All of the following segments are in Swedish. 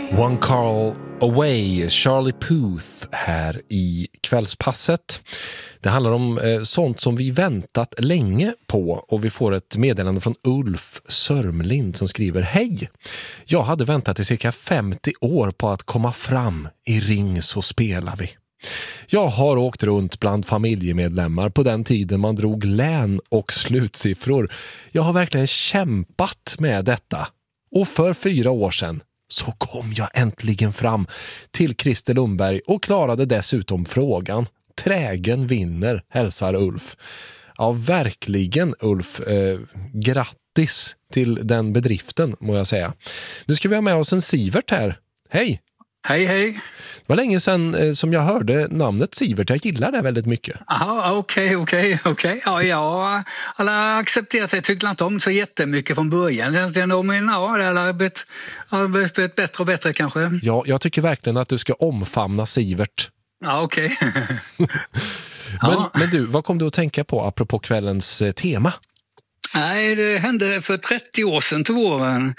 One Call Away, Charlie Puth här i kvällspasset. Det handlar om sånt som vi väntat länge på, och vi får ett meddelande från Ulf Sörmlind som skriver: Hej! Jag hade väntat i cirka 50 år på att komma fram i Ring så spelar vi. Jag har åkt runt bland familjemedlemmar på den tiden man drog län och slutsiffror. Jag har verkligen kämpat med detta. Och för 4 år sedan så kom jag äntligen fram till Christer Lundberg och klarade dessutom frågan. Trägen vinner, hälsar Ulf. Ja, verkligen Ulf. Grattis till den bedriften, må jag säga. Nu ska vi ha med oss en Sivert här. Hej! Hej, hej. Det var länge sedan som jag hörde namnet Sivert. Jag gillar det väldigt mycket. Aha, okej. Ja, jag har accepterat det. Jag tyckte inte om så jättemycket från början. Men ja, det har blivit bättre och bättre kanske. Ja, jag tycker verkligen att du ska omfamna Sivert. Ja, okej. Men du, vad kom du att tänka på apropå kvällens tema? Nej, det hände för 30 år sedan till våren.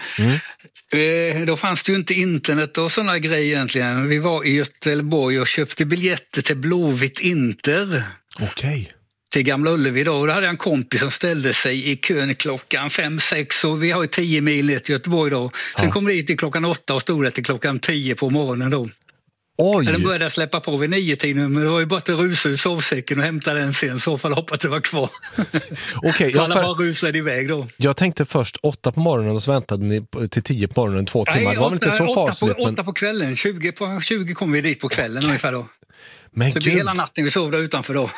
Då fanns det ju inte internet och sådana grejer egentligen. Vi var i Göteborg och köpte biljetter till Blåvitt Inter. Okej. Till Gamla Ullevi då. Och då hade jag en kompis som ställde sig i kön klockan 5-6, och vi har ju 10 mil ner till Göteborg då. Sen kom det dit till klockan 8 och stod det till klockan 10 på morgonen då. Oj! Den började släppa på vid 9-tiden, men det var ju bara att rusa ur sovsäcken och hämta den sen, så fall hoppas det var kvar. Okej, så alla bara rusade iväg då. Jag tänkte först 8 på morgonen och så väntade ni till 10 på morgonen 2 timmar. Nej, det var väl inte så fasligt. 8 på kvällen, 20 kom vi dit på kvällen ungefär då. Men så hela natten vi sov där utanför då.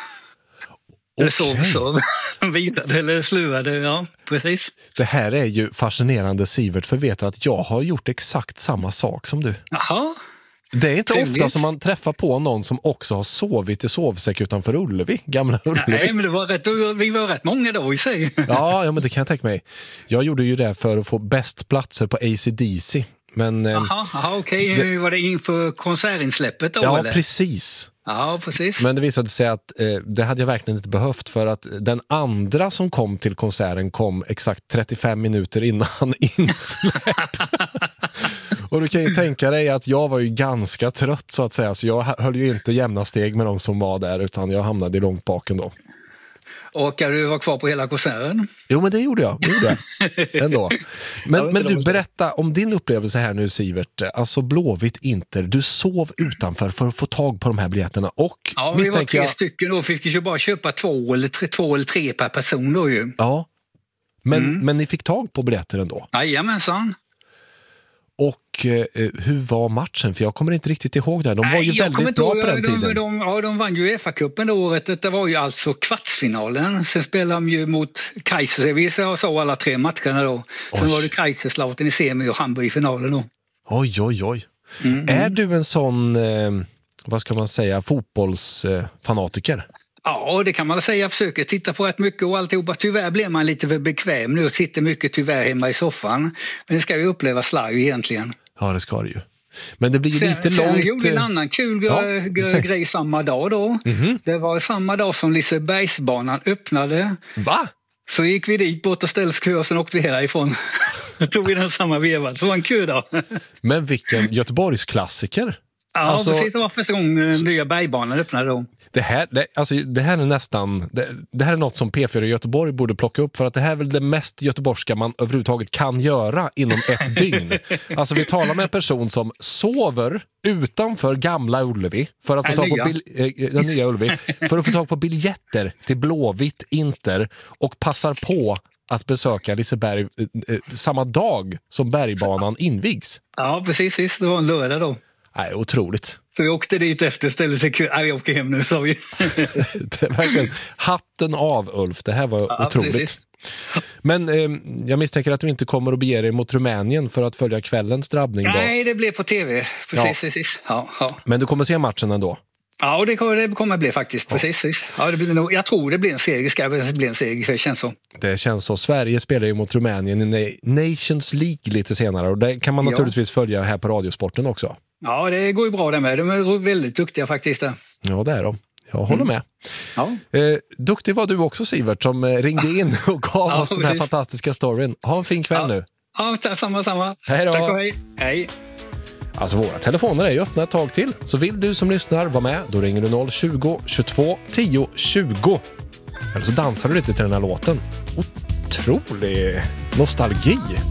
Eller sov vidare eller sluvade, ja, precis. Det här är ju fascinerande, Sivert, för vet du att jag har gjort exakt samma sak som du. Jaha. Det är inte Trevligt. ofta som man träffar på någon som också har sovit i sovsäck utanför Ullevi, Gamla Ullevi. Nej, men vi var rätt många då i sig. Ja, men det kan jag tänka mig. Jag gjorde ju det för att få bäst platser på AC/DC. Men, okej. Var det inför konsertinsläppet då? Ja, eller? Precis. Ja, precis. Men det visade sig att det hade jag verkligen inte behövt, för att den andra som kom till konserten kom exakt 35 minuter innan insläpp. Och du kan ju tänka dig att jag var ju ganska trött så att säga, så jag höll ju inte jämna steg med de som var där, utan jag hamnade långt baken då. Och du var kvar på hela konserten? Jo, men det gjorde jag. Ändå. Men du, berätta om din upplevelse här nu, Sivert. Alltså Blåvitt Inter. Du sov utanför för att få tag på de här biljetterna. Och ja, vi var 3 stycken då. Fick ju bara köpa 2 eller 3 per person då ju. Ja, men ni fick tag på biljetter ändå? Jajamensan. Och hur var matchen? För jag kommer inte riktigt ihåg det. De var ju väldigt bra på den tiden. De vann ju UEFA-cupen det året. Det var ju alltså kvartsfinalen. Sen spelade de ju mot Kaiser. Vi sa alla 3 matcherna då. Sen var det Kaiserslautern i semi och Hamburg i finalen då. Oj. Är du en sån, vad ska man säga, fotbollsfanatiker? Ja, det kan man säga. Jag försöker titta på rätt mycket och alltihopa. Tyvärr blir man lite för bekväm nu och sitter mycket tyvärr hemma i soffan. Men det ska ju upplevas live egentligen. Ja, det ska det ju. Men det blir lite långt. Sen gjorde en annan kul grej samma dag då. Det var samma dag som Lisebergsbanan öppnade. Va? Så gick vi dit bort och ställde kö och sen åkte vi härifrån. Då tog vi den samma vevad. Så var en kö då. Men vilken Göteborgsklassiker. Ja, alltså, precis. Det var första gången nya bergbanan öppnade då. Det här är nästan... Det här är något som P4 i Göteborg borde plocka upp, för att det här är väl det mest göteborgska man överhuvudtaget kan göra inom ett dygn. Alltså vi talar med en person som sover utanför Gamla Ullevi för att få tag på den nya Ullevi, för att få tag på biljetter till Blåvitt Inter, och passar på att besöka Liseberg samma dag som bergbanan invigs. Ja, precis. Det var en lördag då. Nej, otroligt. Så vi åkte dit efter och ställde sig kul. Nej, vi åker hem nu, sa vi. Det är verkligen hatten av, Ulf. Det här var otroligt. Precis. Men jag misstänker att du inte kommer att bege dig mot Rumänien för att följa kvällens drabbning då. Nej, det blev på tv. Precis. Ja. Men du kommer se matchen ändå? Ja, det kommer bli faktiskt. Precis. Ja, jag tror det blir en seger. Ska det bli en seger, för det känns så. Det känns så. Sverige spelar ju mot Rumänien i Nations League lite senare, och det kan man naturligtvis följa här på Radiosporten också. Ja, det går ju bra där med. De är väldigt duktiga faktiskt. Ja, det är de. Jag håller med. Ja. Duktig var du också, Sivert, som ringde in och gav oss den här fantastiska storyn. Ha en fin kväll nu. Ja, samma. Hej då. Tack och hej. Alltså våra telefoner är ju öppna ett tag till. Så vill du som lyssnar vara med, då ringer du 020-22 10 20. Eller så dansar du lite till den här låten. Otrolig nostalgi.